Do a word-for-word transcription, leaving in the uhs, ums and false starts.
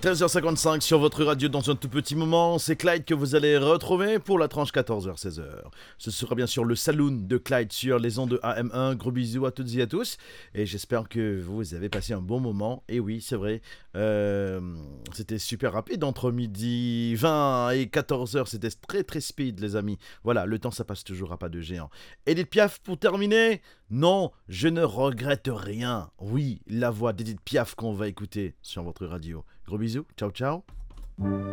treize heures cinquante-cinq sur votre radio dans un tout petit moment. C'est Clyde que vous allez retrouver pour la tranche quatorze heures seize heures. Ce sera bien sûr le saloon de Clyde sur les ondes de A M un. Gros bisous à toutes et à tous. Et j'espère que vous avez passé un bon moment. Et oui, c'est vrai, euh, c'était super rapide. Entre midi vingt et quatorze heures, c'était très très speed, les amis. Voilà, le temps ça passe toujours à pas de géant. Edith Piaf pour terminer. Non, je ne regrette rien. Oui, la voix d'Edith Piaf qu'on va écouter sur votre radio. Gros bisous, ciao ciao.